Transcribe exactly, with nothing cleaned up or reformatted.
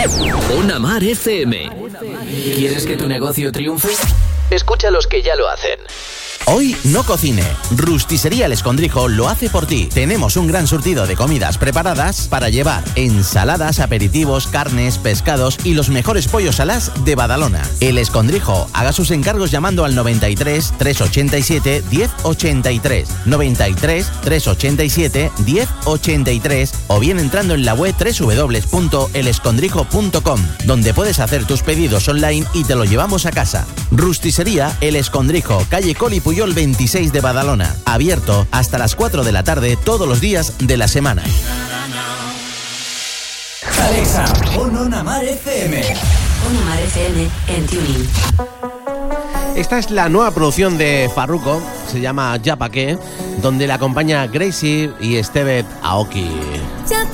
Ona Mar F M. ¿Quieres que tu negocio triunfe? Escucha a los que ya lo hacen. Hoy no cocine. Rusticería El Escondrijo lo hace por ti. Tenemos un gran surtido de comidas preparadas para llevar: ensaladas, aperitivos, carnes, pescados y los mejores pollos alás de Badalona. El Escondrijo. Haga sus encargos llamando al noventa y tres, trescientos ochenta y siete, diez ochenta y tres, noventa y tres, trescientos ochenta y siete, diez ochenta y tres o bien entrando en la web doble u doble u doble u punto el escondrijo punto com, donde puedes hacer tus pedidos online y te lo llevamos a casa. Rusticería El Escondrijo, calle Coli Puyol veintiséis de Badalona. Abierto hasta las cuatro de la tarde todos los días de la semana. Alexa, pon Ona Mar F M. Ona Mar F M en tuning. Esta es la nueva producción de Farruko, se llama Ya Pa' Qué, donde le acompaña Gracie y Esteve Aoki. Ya